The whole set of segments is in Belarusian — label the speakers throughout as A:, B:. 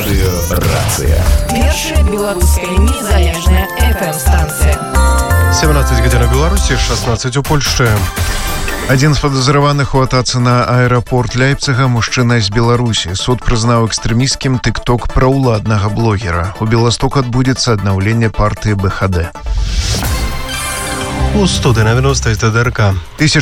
A: Радыёрацыя.
B: Першая беларуская незалежная FM-станцыя.
C: 17 гадзін у Беларусі, 16 у Польшчы. Адзін з падазраваных у атацы на аэрапорт Ляйпціга мужчына з Беларусі. Суд прызнаў экстрэмісцкім тык-ток праўладнага блогера. У Беластоку адбудзецца аднаўленне партыі БХД.
D: У студыі навіновства з ДДРК.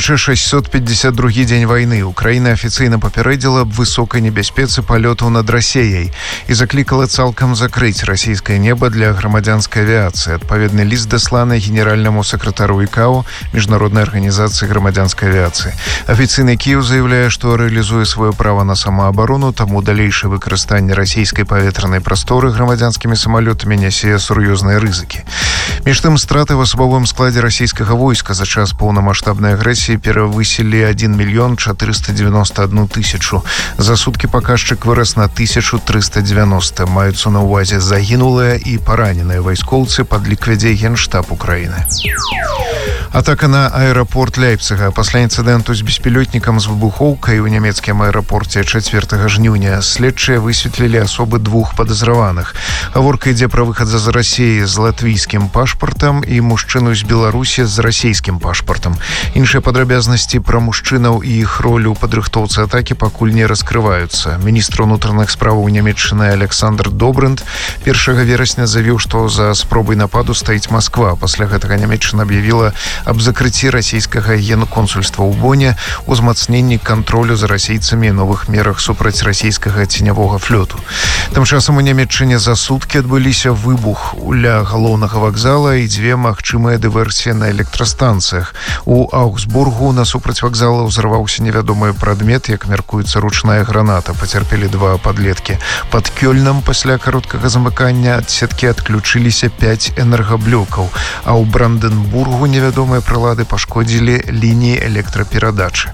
C: 1652 дзень вайны. Украіна афіцыйна папярэдзіла аб высокай небяспецы палётаў над Расеяй і заклікала цалкам закрыць расійскае неба для грамадзянскай авіяцыі. Адпаведны ліст дасланы генеральнаму сакратару ІКАО, міжнароднай арганізацыі грамадзянскай авіяцыі. Афіцыйны Кіеў заяўляе, што рэалізуе сваё права на самаабарону, таму далейшае выкарыстанне расійскай паветранай прасторы грамадзянскімі самалётамі нясе сур'ёзныя рызыкі. Між тым, страты в асабовым складзе расійскага войска за час поўнамаштабнай агрэсіі перавысілі 1 мільён 491 тысячу. За суткі паказчык вырас на 1390. Маюцца на ўвазе загінулыя і параненыя вайскоўцы, падлік вядзе Генштаб Украіны. Атака на аэрапорт Ляйпціга. Пасля інцыдэнту з беспілётнікам з выбухоўкай у нямецкім аэрапорце 4 жніўня следчыя высветлілі асобы двух падазраваных. Гаворка ідзе пра выхадза з Расіі з латвійскім пашпартам і мужчыну з Беларусі з расійскім пашпартам. Іншыя падрабязнасці пра мужчынаў і іх ролю ў падрыхтоўцы атакі пакуль не раскрываюцца. Міністр унутраных справаў Нямецчыны Александр Добрынд 1 верасня заявіў, што за спробай нападу стаіць Масква. Пасля гэтага Нямецчына аб'явіла аб закрыцці расійскага генконсульства ў Боне, узмацненні кантролю за расійцамі і новых мерах супраць расійскага ценявога флёту. Тым часам у Нямецчыне за суткі адбыліся выбух ля галоўнага вакзала і 2 магчымыя дыверсіі на электрастанцыях. У Аугсбургу насупраць вакзала ўзрываўся невядомы прадмет, як мяркуецца ручная граната. Пацярпелі 2 падлеткі. Пад Кёльнам пасля кароткага замыкання ад сеткі адключыліся 5 энергаблёкаў, а ў Бранденбургу невядомыя прылады пашкодзілі лініі электраперадачы.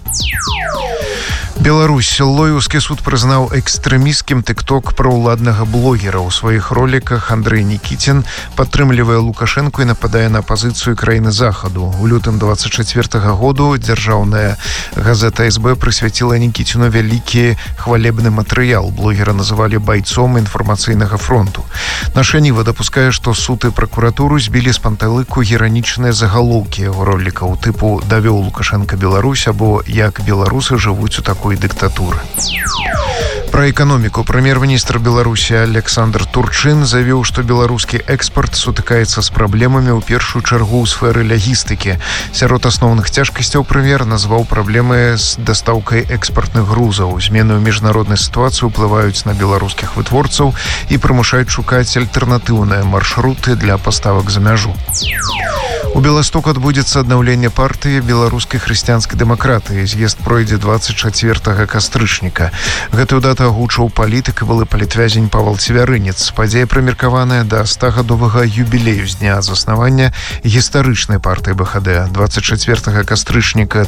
C: Беларусь. Лоеўскі суд прызнаў экстрэмісцкім тык-ток праўладнага блогера. У сваіх роліках Андрэй Нікіцін падтрымлівае Лукашэнку і нападае на апазіцыю краіны захаду. У лютым 24 году дзяржаўная газета СБ прысвяціла Нікіціну вялікі хвалебны матэрыял. Блогера называлі байцом інфармацыйнага фронту. Наша Ніва дапускае, што суд і пракуратуру збілі з панталыку іранічныя загалоўкі яго ролікаў тыпу «Давёў Лукашенка Беларусь» або «Як беларусы жывуць у такой дыктатуры». Пра эканоміку. Прэм'ер-міністр Беларусі Александр Турчын заявіў, што беларускі экспарт сутыкаецца з праблемамі ў першую чаргу ў сферы лагістыкі. Сярод асноўных цяжкасцяў прэм'ер назваў праблемы з дастаўкай экспартных грузаў. Змены ў міжнароднай сітуацыі ўплываюць на беларускіх вытворцаў і прымушаюць шукаць альтэрнатыўныя маршруты для паставак за мяжу. У Беластоку адбудзецца аднаўленне партыі беларускай хрысціянскай дэмакратыі. З'езд пройдзе 24 кастрычніка. Гэтую дату агучыў палітык і былы палітвязень Павал Цевярынец. Падзея прымеркаваная да 100гадовага юбілею з дня заснавання гістарычнай партыі БХД. 24 кастрычніка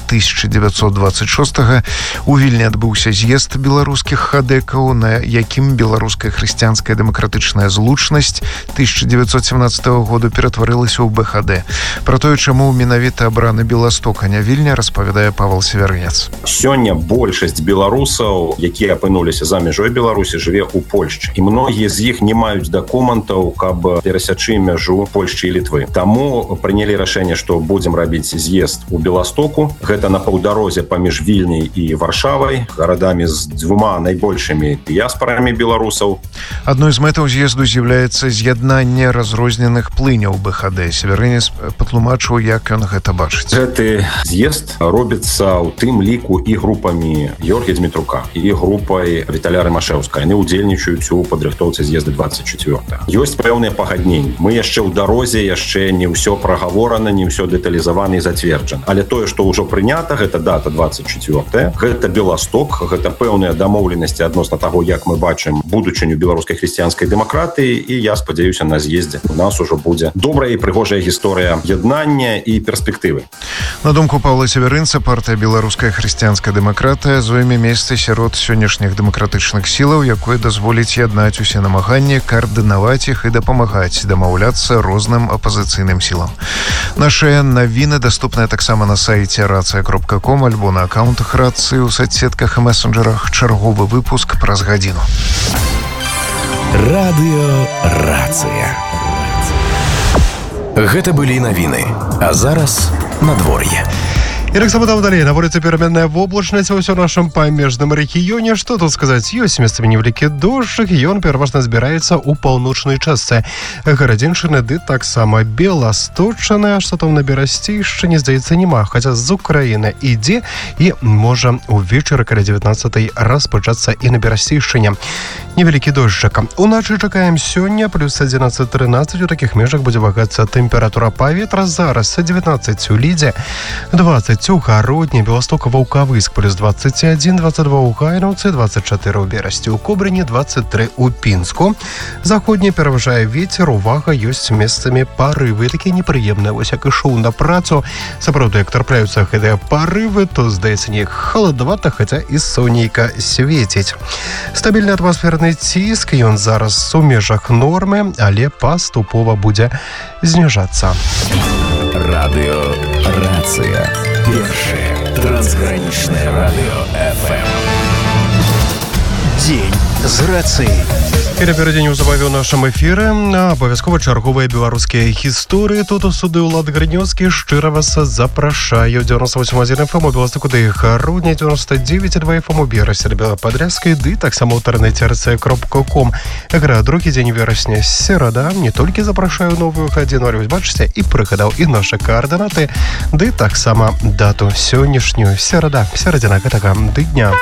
C: 1926 у Вільні адбыўся з'езд беларускіх хадэкаў, на якім беларуская хрысціянская дэмакратычная злучнасць 1917 году ператварылася ў БХД. Пра тое, чаму менавіта абраны Беласток, а не Вільня, распавядае Павал Цевярынец.
E: Сёння большасць беларусаў, якія апынуліся за мяжой Беларусі, жыве ў Польшчы. І многія з іх не маюць дакументаў, каб перасячы мяжу Польшчы і Літвы. Таму прынялі рашэнне, што будзем рабіць з'езд у Беластоку. Гэта на паўдарозе паміж Вільняй і Варшавай, гарадамі з 2 найбольшымі дыяспарамі беларусаў.
C: Адной з мэтаў з'езду з'яўляецца з'яднанне разрозненых плыняў БХД. Цевярынец патлумачыў, як ён гэта бачыць.
E: Гэты з'езд робіцца ў тым ліку і групамі Георгія Дмітрука, і групай Віталя Рымашэўска. Яны ўдзельнічаюць у падрыхтоўцы з'езда 24. Ёсць пэўныя пагадненні. Мы яшчэ ў дарозе, яшчэ не ўсё прагаворана, не ўсё дэталізавана і зацверджана. Але тое, што ўжо прынята, гэта дата 24. Гэта Беласток, гэта пэўныя дамоўленасці адносна таго, як мы бачым будучыню беларускай хрысціянскай дэмакратыі, і я спадзяюся, на з'ездзе у нас ужо будзе добрая і прыгожая гісторыя яднання і перспектывы.
C: На думку Павла Цевярынца, партыя беларуская хрысціянская дэмакратыя зойме месца сярод сённяшніх дэмакратычных сілаў, якое дазволіць яднаць усе намаганні, каардынаваць іх і дапамагаць дамаўляцца розным апазіцыйным сілам. Нашыя навіны даступныя таксама на сайце racja.com альбо на аккаунтах Рацыі ў соцсетках і месенджерах. Чарговы выпуск праз гадзіну.
A: Радыёрацыя. Гэта былі навіны. А зараз надвор'е.
D: І так само там далее. На вулице переменная воблачнасць ва ўсё нашым памежным рэгіёне. Што тут сказаць? Ёсць месцамі невялікі дождж. Ён пераважна збіраецца ў паўночнай частцы гарадзеншчыны, ды таксама Беласточчыны. Што там на Берасцейшчыне, здаецца, няма. Хаця з Украіны ідзе і можа увечары каля 19-й распачацца і на Берасцейшчыне. Невялікі дожджак. Уначы чакаем сёння плюс 11-13. У такіх межах будзе вагацца тэмпература паветра. Зараз 19 у Лідзе, 20 у Гародні, Беластока, Ваўкавыск плюс 21, 22 у Гайнаўцы, 24 у Берасці, у Кобрыні, 23 у Пінску. Заходні пераважае вецер, увага, ёсць месцамі парывы, такія непрыемныя. Вось як ішоў на працу, сапраўды, як трапляюцца гэтыя парывы, то здаецца неяк халадавата, хаця і сонейка свеціць. Стабільны атмасферны ціск, ён зараз у межах нормы, але паступова будзе зніжацца.
A: Радыёрацыя. Першае трансгранічнае радыё ФМ. Дзень з рацыяй.
D: І наперадзе неўзабаве ў нашым эфіры абавязкова чарговыя беларускія гісторыі. Тут у суды Ўлад Грынёўскі шчыра вас запрашаю. 98.1 FM у Беластоку, ды Гародні, 99.2 FM у Берасці, Падляшскай, ды таксама ў інтэрнэце rc.com. Гра другі дзень верасня, серада. Не толькі запрашаю новую гадзіну, але вось бачыце, і прыгадаў і нашы каардынаты, ды таксама дату сённяшнюю, серада, серадзіна гэтага дня.